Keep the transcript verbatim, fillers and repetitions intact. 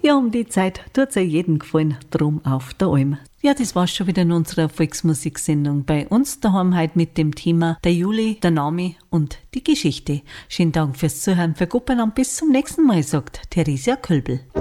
Ja, um die Zeit tut's ja jedem gefallen, drum auf der Alm. Ja, das war's schon wieder in unserer Volksmusiksendung. Bei uns daheim heute mit dem Thema der Juli, der Name und die Geschichte. Schönen Dank fürs Zuhören, für Guppen und bis zum nächsten Mal, sagt Theresia Kölbel.